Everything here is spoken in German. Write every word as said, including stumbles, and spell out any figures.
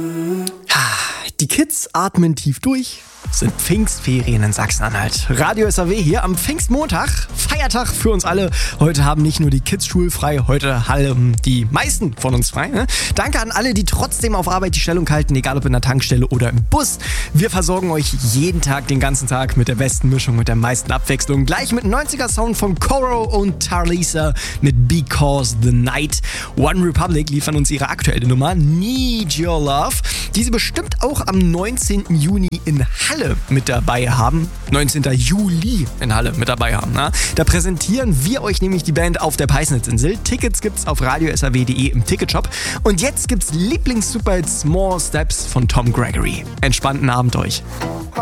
Die Kids atmen tief durch. Sind Pfingstferien in Sachsen-Anhalt. Radio S A W hier am Pfingstmontag, Feiertag für uns alle. Heute haben nicht nur die Kids schulfrei, heute haben die meisten von uns frei. Ne? Danke an alle, die trotzdem auf Arbeit die Stellung halten, egal ob in der Tankstelle oder im Bus. Wir versorgen euch jeden Tag, den ganzen Tag mit der besten Mischung, mit der meisten Abwechslung. Gleich mit neunziger-Sound von Coro und Tarlisa mit Because the Night. One Republic liefern uns ihre aktuelle Nummer Need Your Love, die sie bestimmt auch am neunzehnten Juni in Halle mit dabei haben. neunzehnten Juli in Halle mit dabei haben. Na? Da präsentieren wir euch nämlich die Band auf der Peisnitzinsel. Tickets gibt's auf radio s a w punkt d e im Ticketshop. Und jetzt gibt's Lieblings-Superhit Small Steps von Tom Gregory. Entspannten Abend euch.